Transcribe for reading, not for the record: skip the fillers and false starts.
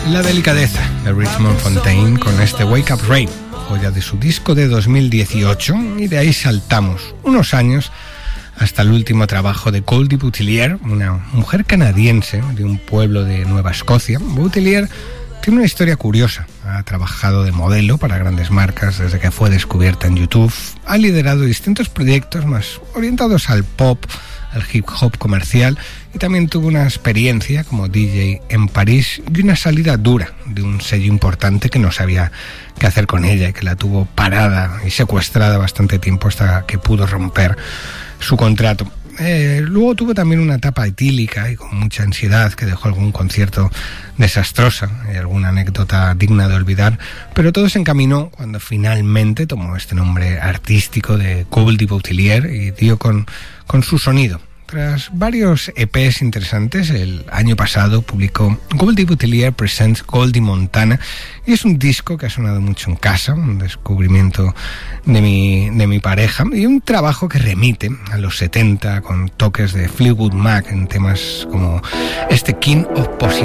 La delicadeza de Richmond Fontaine con este Wake Up Ray, joya de su disco de 2018, y de ahí saltamos unos años hasta el último trabajo de Goldie Boutillier, una mujer canadiense de un pueblo de Nueva Escocia. Boutillier tiene una historia curiosa. Ha trabajado de modelo para grandes marcas desde que fue descubierta en YouTube. Ha liderado distintos proyectos más orientados al pop, al hip hop comercial, y también tuvo una experiencia como DJ en París y una salida dura de un sello importante que no sabía qué hacer con ella y que la tuvo parada y secuestrada bastante tiempo hasta que pudo romper su contrato. Luego tuvo también una etapa etílica y con mucha ansiedad que dejó algún concierto desastrosa y alguna anécdota digna de olvidar, pero todo se encaminó cuando finalmente tomó este nombre artístico de Goldie Boutillier y dio con su sonido. Tras varios EPs interesantes, el año pasado publicó Goldie Boutillier Presents Goldie Montana, y es un disco que ha sonado mucho en casa, un descubrimiento de mi pareja, y un trabajo que remite a los 70 con toques de Fleetwood Mac en temas como este King of Possibility.